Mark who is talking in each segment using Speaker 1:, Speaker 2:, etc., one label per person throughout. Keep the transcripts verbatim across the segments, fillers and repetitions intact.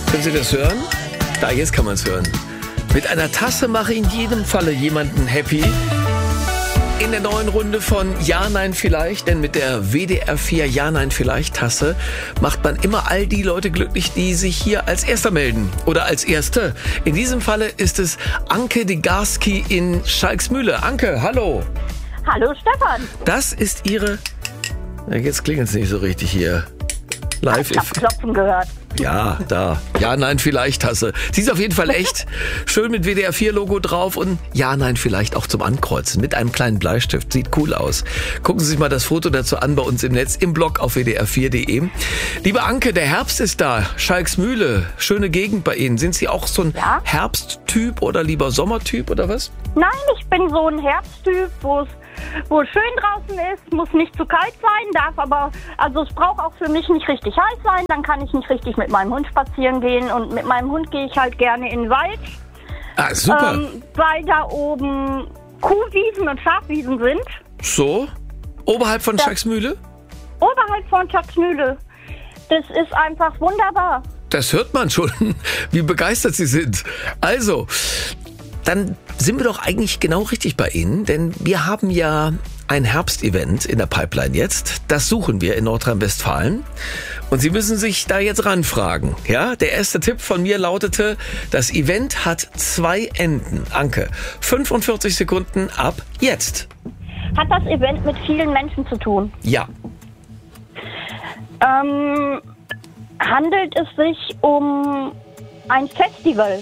Speaker 1: Können Sie das hören? Da, jetzt kann man es hören. Mit einer Tasse mache in jedem Falle jemanden happy. In der neuen Runde von Ja, Nein, Vielleicht, denn mit der W D R vier Ja, Nein, Vielleicht Tasse macht man immer all die Leute glücklich, die sich hier als Erster melden oder als Erste. In diesem Falle ist es Anke Degarski in Schalksmühle. Anke, hallo.
Speaker 2: Hallo Stefan.
Speaker 1: Das ist Ihre... Ja, jetzt klingelt es nicht so richtig hier. Live.
Speaker 2: Ich hab Klopfen gehört.
Speaker 1: Ja, da. Ja, Nein, Vielleicht Tasse. Sie ist auf jeden Fall echt. Schön mit W D R vier Logo drauf und Ja, Nein, Vielleicht auch zum Ankreuzen. Mit einem kleinen Bleistift. Sieht cool aus. Gucken Sie sich mal das Foto dazu an bei uns im Netz, im Blog auf w d r vier punkt de. Liebe Anke, der Herbst ist da. Schalksmühle. Schöne Gegend bei Ihnen. Sind Sie auch so ein
Speaker 2: Ja?
Speaker 1: Herbsttyp oder lieber Sommertyp oder was?
Speaker 2: Nein, ich bin so ein Herbsttyp, wo es wo es schön draußen ist, muss nicht zu kalt sein, darf aber, also es braucht auch für mich nicht richtig heiß sein, dann kann ich nicht richtig mit meinem Hund spazieren gehen und mit meinem Hund gehe ich halt gerne in den Wald,
Speaker 1: Ah, super.
Speaker 2: ähm, weil da oben Kuhwiesen und Schafwiesen sind,
Speaker 1: So? Oberhalb von
Speaker 2: Ja.
Speaker 1: Schalksmühle?
Speaker 2: oberhalb von Schalksmühle. Das ist einfach wunderbar.
Speaker 1: Das hört man schon, wie begeistert Sie sind. Also, dann sind wir doch eigentlich genau richtig bei Ihnen, denn wir haben ja ein Herbstevent in der Pipeline jetzt. Das suchen wir in Nordrhein-Westfalen. Und Sie müssen sich da jetzt ranfragen. Ja, der erste Tipp von mir lautete, das Event hat zwei Enden. Anke, fünfundvierzig Sekunden ab jetzt.
Speaker 2: Hat das Event mit vielen Menschen zu tun?
Speaker 1: Ja.
Speaker 2: Ähm, handelt es sich um ein Festival?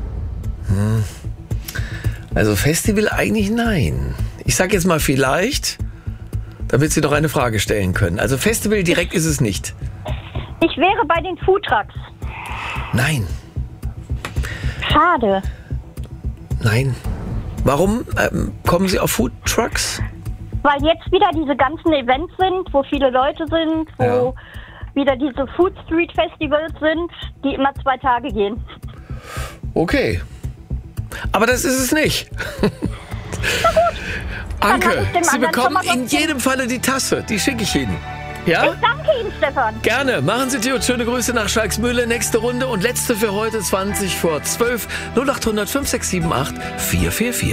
Speaker 1: Also Festival eigentlich nein. Ich sage jetzt mal vielleicht, damit Sie noch eine Frage stellen können. Also Festival direkt ist es nicht.
Speaker 2: Ich wäre bei den Foodtrucks.
Speaker 1: Nein,
Speaker 2: Schade.
Speaker 1: nein. Warum ähm, kommen Sie auf Food Trucks?
Speaker 2: Weil jetzt wieder diese ganzen Events sind, wo viele Leute sind, wo
Speaker 1: Ja.
Speaker 2: wieder diese Food Street Festivals sind, die immer zwei Tage gehen.
Speaker 1: Okay. Aber das ist es nicht.
Speaker 2: Dann
Speaker 1: Anke,
Speaker 2: hab ich dem
Speaker 1: Sie
Speaker 2: anderen
Speaker 1: bekommen
Speaker 2: schon mal
Speaker 1: in
Speaker 2: was
Speaker 1: jedem Falle die Tasse. Die schicke ich Ihnen. Ja?
Speaker 2: Ich danke Ihnen, Stefan.
Speaker 1: Gerne. Machen Sie gut. Schöne Grüße nach Schalksmühle. Nächste Runde und letzte für heute zwanzig vor zwölf. null acht hundert fünf sechs sieben acht vier vier vier.